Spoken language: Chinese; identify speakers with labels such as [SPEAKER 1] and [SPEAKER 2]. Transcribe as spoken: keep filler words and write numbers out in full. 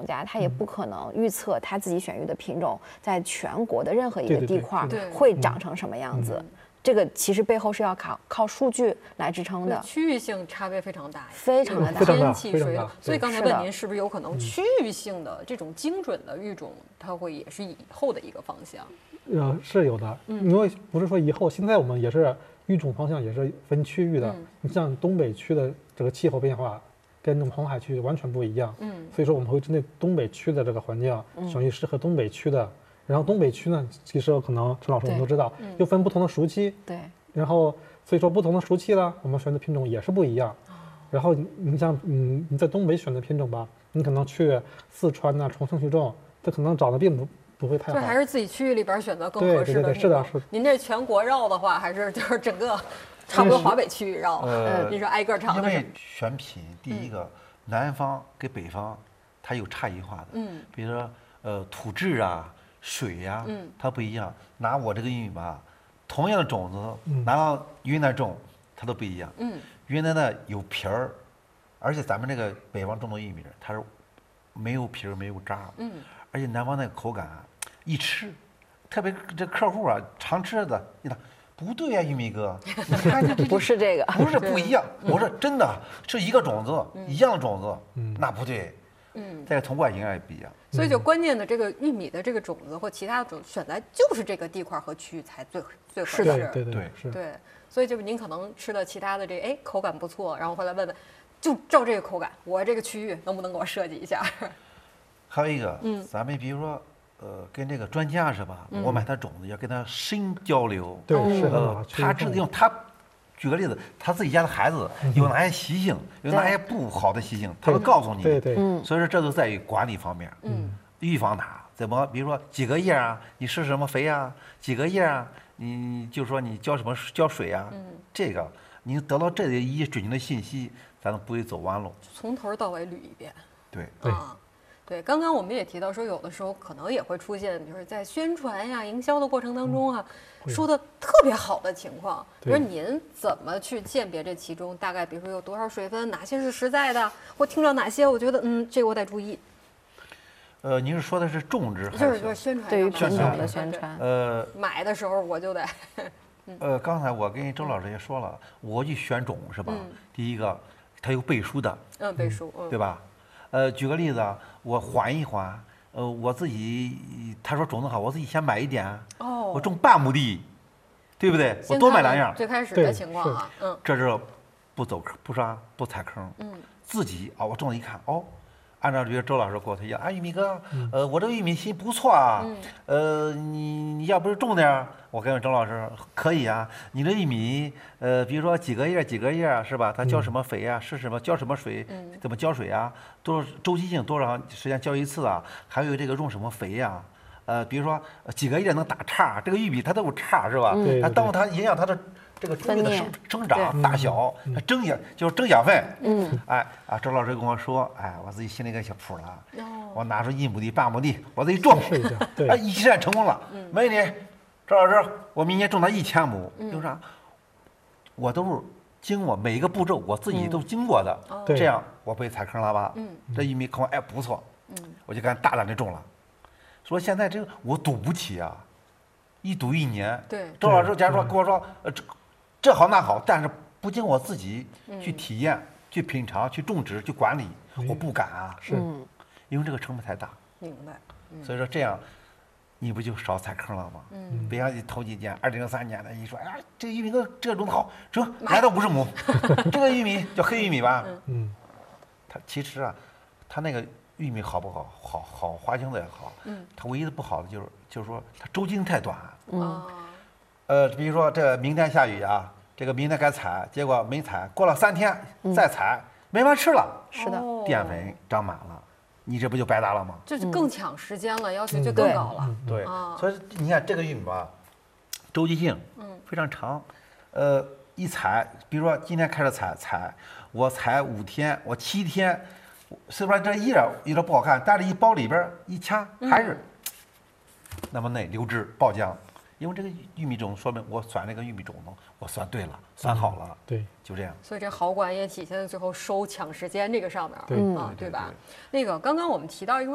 [SPEAKER 1] 家，他也不可能预测他自己选育的品种在全国的任何一个地块会长成什么样子。这个其实背后是要靠靠数据来支撑的，
[SPEAKER 2] 区域性差别非常大，
[SPEAKER 1] 非常的大，
[SPEAKER 2] 天气、水土。所以刚才问您，是不是有可能
[SPEAKER 3] 嗯
[SPEAKER 2] 区域性的这种精准的育种，它会也是以后的一个方向？
[SPEAKER 3] 呃，是有的，因为不是说以后，现在我们也是育种方向也是分区域的。你像东北区的这个气候变化，跟那种红海区完全不一样。嗯，所以说我们会针对东北区的这个环境，选育适合东北区的。然后东北区呢，其实可能陈老师我们都知道，又分不同的熟期。
[SPEAKER 1] 对。
[SPEAKER 3] 然后所以说不同的熟期呢，我们选的品种也是不一样。然后你像嗯你在东北选的品种吧，你可能去四川呐、重庆去种，它可能长得并不不会太好。
[SPEAKER 2] 就还是自己区域里边选择更合适的。
[SPEAKER 3] 对对对，是的，是。
[SPEAKER 2] 您这全国绕的话，还是就是整个差不多华北区域绕？
[SPEAKER 4] 呃，
[SPEAKER 2] 您说挨个尝的。
[SPEAKER 4] 因为选品，第一个南方跟北方它有差异化的。嗯。比如说呃土质啊。水呀、啊，嗯，它不一样。拿我这个玉米吧，同样的种子拿到云南种，它都不一样。嗯，云南的有皮儿，而且咱们这个北方种的玉米，它是没有皮儿没有渣。嗯，而且南方那个口感啊，一吃，特别这客户啊常吃的，你看不对呀、啊，玉米哥，你看这
[SPEAKER 1] 不是这个，
[SPEAKER 4] 不是不一样。我说真的是一个种子，嗯、一样的种子，嗯，那不对。嗯，这个从外形上也不一样，
[SPEAKER 2] 所以就关键的这个玉米的这个种子或其他的种选在就是这个地块和区域才最最合适。
[SPEAKER 3] 对对对是。
[SPEAKER 2] 对，所以就是您可能吃的其他的这哎口感不错，然后回来问问，就照这个口感，我这个区域能不能给我设计一下？
[SPEAKER 4] 还有一个，嗯，咱们比如说，呃，跟这个专家是吧？我买他种子要跟他深交流，
[SPEAKER 3] 对，是
[SPEAKER 4] 呃，他知道用他。举个例子，他自己家的孩子有哪些习性，有哪些不好的习性，他会告诉你。
[SPEAKER 3] 对对。
[SPEAKER 4] 所以说，这都在于管理方面。嗯。预防它怎么？比如说几个叶啊，你施什么肥啊？几个叶啊，你就说你浇什么浇水啊？嗯。这个你得到这一些准确的信息，咱都不会走弯路。
[SPEAKER 2] 从头到尾捋一遍。
[SPEAKER 4] 对。
[SPEAKER 3] 对。
[SPEAKER 2] 啊。对，刚刚我们也提到说，有的时候可能也会出现，就是在宣传呀、营销的过程当中啊，嗯、说的特别好的情况。比如您怎么去鉴别这其中大概，比如说有多少水分，哪些是实在的，或听到哪些，我觉得嗯，这个我得注意。
[SPEAKER 4] 呃，您是说的是种植还是？
[SPEAKER 2] 就是就是宣传，
[SPEAKER 1] 对于品种的
[SPEAKER 2] 宣
[SPEAKER 1] 传。
[SPEAKER 4] 呃，
[SPEAKER 2] 买的时候我就得。
[SPEAKER 4] 呃，刚才我跟周老师也说了，我去选种是吧？第一个，它有背书的。
[SPEAKER 2] 嗯，背书，
[SPEAKER 4] 对吧？呃，举个例子啊，我缓一缓，呃，我自己他说种子好，我自己先买一点，哦，我种半亩地，对不对？我多买两样。
[SPEAKER 2] 最开始的情况啊，
[SPEAKER 4] 嗯，这是不走坑，不啥不踩坑，嗯，自己啊，我种了一看，哦，按照比如周老师给我推荐，啊，玉米哥，呃，我这个玉米心不错啊，呃，你你要不是种点儿，我跟周老师可以啊，你这玉米，呃，比如说几个叶几个叶是吧？它浇什么肥啊？是什么浇什么水？怎么浇水啊？多少周期性多少时间浇一次啊？还有这个用什么肥呀？呃，比如说几个叶能打杈，这个玉米它都有杈是吧？它当它影响它的。这个猪的生生长大小，它增养就是增养分。嗯，哎啊，周老师跟我说，哎，我自己心里个小谱了。哦，我拿出一亩地、半亩地，我自己种，哎，一实验成功了。嗯，没问题。周老师，我明年种到一千亩，为啥？我都是经过每一个步骤，我自己都经过的，这样我不会踩坑了吧？嗯，这玉米口感哎不错，嗯，我就敢大胆的种了。说现在这个我赌不起啊，一赌一年。
[SPEAKER 2] 对，
[SPEAKER 4] 周老师假如说跟我说，呃这。这好那好，但是不经我自己去体验、嗯、去品尝、去种植、去管理，嗯、我不敢啊。
[SPEAKER 3] 是，
[SPEAKER 4] 因为这个成本太大。
[SPEAKER 2] 明白。嗯、
[SPEAKER 4] 所以说这样，你不就少踩坑了吗？嗯。别像你头几年，二零零三年的，一说，哎，这个玉米哥这个种的好，说来到五十亩，这个玉米叫黑玉米吧？嗯。它其实啊，它那个玉米好不好？好好花青的也好。嗯。它唯一的不好的就是，就是说它周期性太短。嗯。呃，比如说这明天下雨啊。这个明天该采，结果没采，过了三天再采，嗯、没法吃了。
[SPEAKER 1] 是的，
[SPEAKER 4] 淀粉长满了，你这不就白搭了吗？
[SPEAKER 2] 这就更抢时间了，嗯、要求就更高了。
[SPEAKER 4] 嗯、对，啊、所以你看这个玉米吧，周期性嗯非常长，呃，一采，比如说今天开始采，采我采五天，我七天，虽然这叶有点不好看，但是一包里边一掐还是、嗯、那么内流质爆浆。因为这个玉米种说明我选那个玉米种呢，我算对了，算好了，
[SPEAKER 3] 嗯、对，
[SPEAKER 4] 就这样。
[SPEAKER 2] 所以这好管也体现在最后收抢时间这个上面，
[SPEAKER 3] 对
[SPEAKER 2] 啊，对吧？那个刚刚我们提到一个。